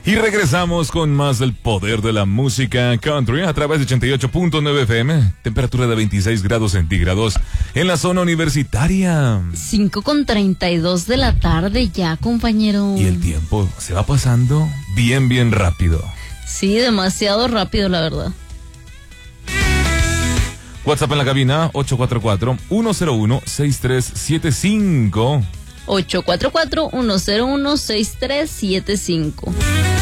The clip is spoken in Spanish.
Y regresamos con más del poder de la música country a través de 88.9 FM. Temperatura de 26 grados centígrados en la zona universitaria. 5:32 de la tarde ya, compañero. Y el tiempo se va pasando bien rápido. Sí, demasiado rápido, la verdad. WhatsApp en la cabina 844-101-6375. 844-101-6375.